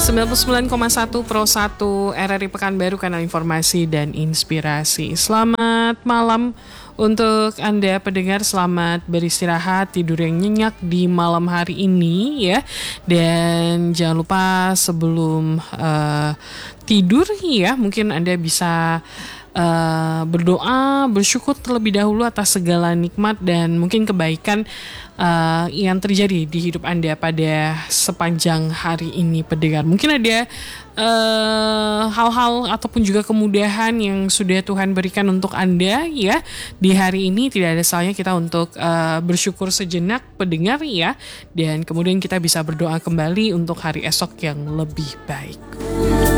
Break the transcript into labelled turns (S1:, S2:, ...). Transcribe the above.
S1: 99,1 Pro 1 RRI Pekanbaru, kanal informasi dan inspirasi. Selamat malam untuk Anda pendengar, selamat beristirahat, tidur yang nyenyak di malam hari ini ya. Dan jangan lupa sebelum tidur ya, mungkin Anda bisa berdoa, bersyukur terlebih dahulu atas segala nikmat dan mungkin kebaikan yang terjadi di hidup Anda pada sepanjang hari ini pendengar. Mungkin ada hal-hal ataupun juga kemudahan yang sudah Tuhan berikan untuk Anda ya di hari ini. Tidak ada salahnya kita untuk bersyukur sejenak pendengar ya, dan kemudian kita bisa berdoa kembali untuk hari esok yang lebih baik.